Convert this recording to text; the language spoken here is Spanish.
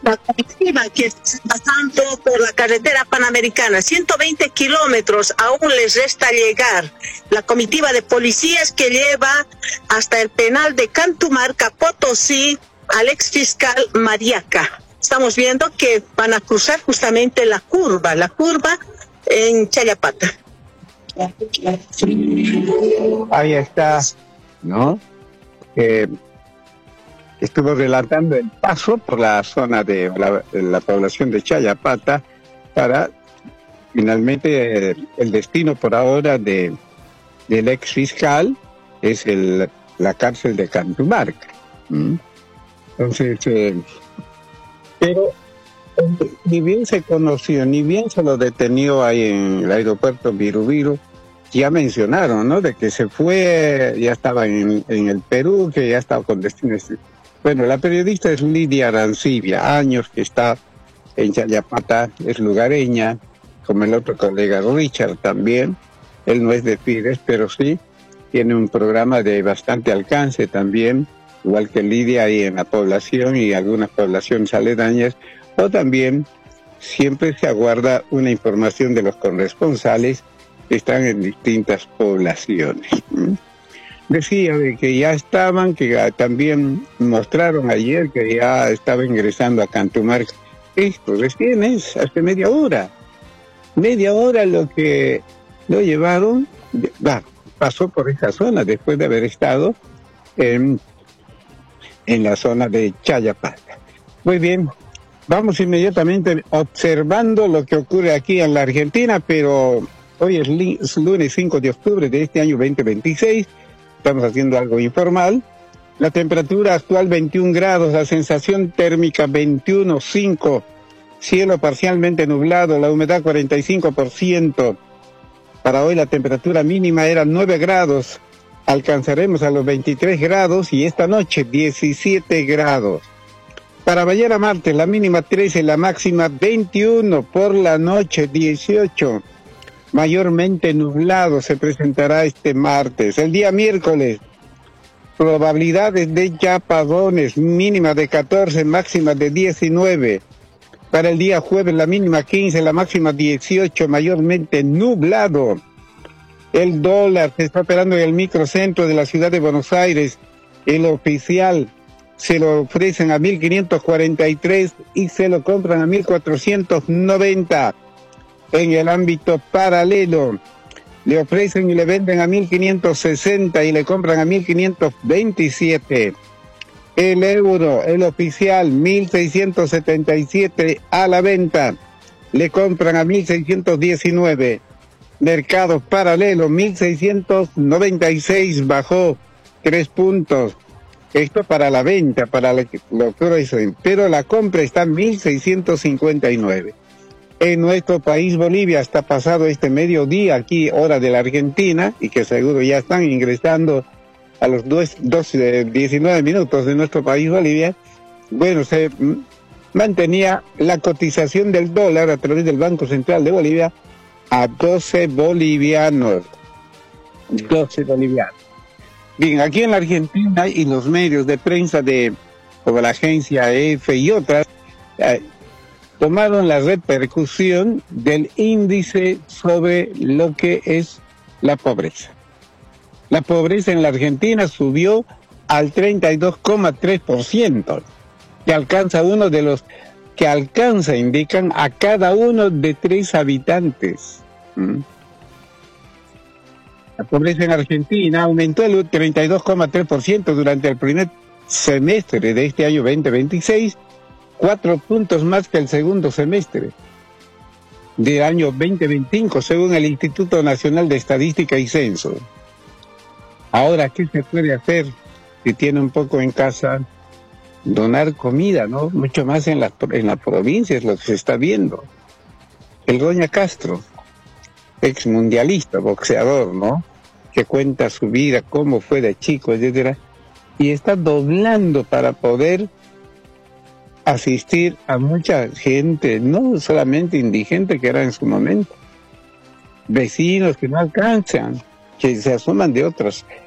La comitiva que está pasando por la carretera panamericana, 120 kilómetros, aún les resta llegar. La comitiva de policías que lleva hasta el penal de Cantumarca, Potosí, al exfiscal Mariaca. Estamos viendo que van a cruzar justamente la curva en Chayapata. Ahí está, ¿no? Estuvo relatando el paso por la zona de la población de Chayapata para finalmente el destino por ahora del ex fiscal es la cárcel de Cantumarca. Entonces, pero ni bien se conoció, ni bien se lo detenió ahí en el aeropuerto Viru, ya mencionaron, ¿no? De que se fue, ya estaba en el Perú, que ya estaba con destinos. Bueno, la periodista es Lidia Arancibia, años que está en Chayapata, es lugareña, como el otro colega Richard también. Él no es de Pires, pero sí tiene un programa de bastante alcance también, igual que Lidia ahí en la población y algunas poblaciones aledañas, o también siempre se aguarda una información de los corresponsales que están en distintas poblaciones. Decía de que ya estaban, que también mostraron ayer que ya estaba ingresando a Cantumarca. Esto recién es hace media hora lo que lo llevaron, pasó por esa zona después de haber estado en la zona de Chayapata. Muy bien, vamos inmediatamente observando lo que ocurre aquí en la Argentina, pero hoy es lunes 5 de octubre de este año 2026. Estamos haciendo algo informal. La temperatura actual 21 grados, la sensación térmica 21,5, cielo parcialmente nublado, la humedad 45%. Para hoy la temperatura mínima era 9 grados, alcanzaremos a los 23 grados y esta noche 17 grados. Para mañana martes la mínima 13, la máxima 21, por la noche 18. Mayormente nublado se presentará este martes. El día miércoles, probabilidades de chaparrones, mínima de 14, máxima de 19. Para el día jueves, la mínima 15, la máxima 18, mayormente nublado. El dólar se está operando en el microcentro de la ciudad de Buenos Aires. El oficial se lo ofrecen a 1.543 y se lo compran a 1.490. En el ámbito paralelo, le ofrecen y le venden a 1.560 y le compran a 1.527. El euro, el oficial, 1.677 a la venta, le compran a 1.619. Mercado paralelo, 1.696, bajó 3 puntos. Esto para la venta, para lo que dicen, pero la compra está en 1.659. En nuestro país, Bolivia, está pasado este mediodía, aquí, hora de la Argentina, y que seguro ya están ingresando a los 19 minutos de nuestro país, Bolivia. Bueno, se mantenía la cotización del dólar a través del Banco Central de Bolivia a 12 bolivianos. 12 bolivianos. Bien, aquí en la Argentina y los medios de prensa como la agencia EFE y otras, tomaron la repercusión del índice sobre lo que es la pobreza. La pobreza en la Argentina subió al 32,3%, que alcanza indican, a cada uno de 3 habitantes. La pobreza en Argentina aumentó el 32,3% durante el primer semestre de este año 2026, 4 puntos más que el segundo semestre del año 2025, según el Instituto Nacional de Estadística y Censo. Ahora, ¿qué se puede hacer si tiene un poco en casa? Donar comida, ¿no? Mucho más en la provincia es lo que se está viendo. El Doña Castro, ex mundialista, boxeador, ¿no? Que cuenta su vida, cómo fue de chico, etcétera, y está doblando para poder asistir a mucha gente, no solamente indigente que era en su momento, vecinos que no alcanzan, que se asoman de otros